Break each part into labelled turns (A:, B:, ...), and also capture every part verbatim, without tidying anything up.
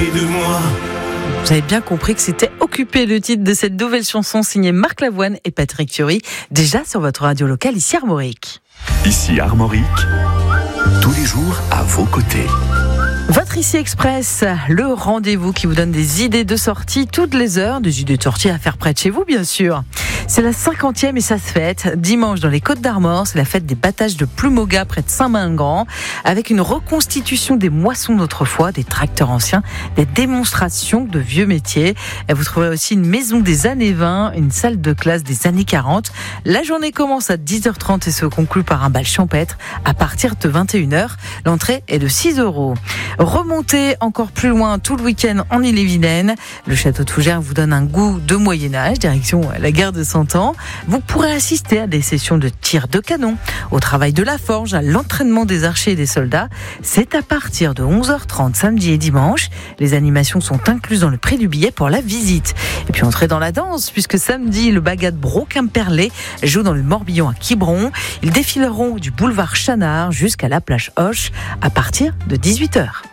A: de moi.
B: Vous avez bien compris que c'était Occupé, le titre de cette nouvelle chanson signée Marc Lavoine et Patrick Thury, déjà sur votre radio locale ici Armorique.
C: Ici Armorique, tous les jours à vos côtés.
B: Votre Ici Express, le rendez-vous qui vous donne des idées de sortie toutes les heures, des idées de sortie à faire près de chez vous bien sûr. C'est la cinquantième et ça se fête dimanche dans les Côtes d'Armor. C'est la fête des battages de Plumoga près de Saint-Main-le-Grand, avec une reconstitution des moissons d'autrefois, des tracteurs anciens, des démonstrations de vieux métiers. Et vous trouverez aussi une maison des années vingt, une salle de classe des années quarante. La journée commence à dix heures trente et se conclut par un bal champêtre à partir de vingt et une heures. L'entrée est de six euros. Remontez encore plus loin tout le week-end en Ille-et-Vilaine. Le château de Fougères vous donne un goût de Moyen-Âge, direction la gare de Cent Ans. Vous pourrez assister à des sessions de tir de canon, au travail de la forge, à l'entraînement des archers et des soldats. C'est à partir de onze heures trente samedi et dimanche. Les animations sont incluses dans le prix du billet pour la visite. Et puis entrez dans la danse, puisque samedi, le Bagat Broquemperlé joue dans le Morbihan à Quiberon. Ils défileront du boulevard Chanard jusqu'à la plage Hoche à partir de dix-huit heures.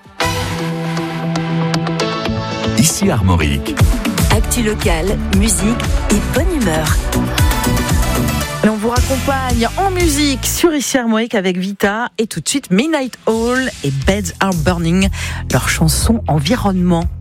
C: Ici Armorique.
D: Actu locale, musique et bonne humeur.
B: Et on vous raccompagne en musique sur Ici Armorique avec Vita et tout de suite Midnight Oil et Beds Are Burning, leur chanson Environnement.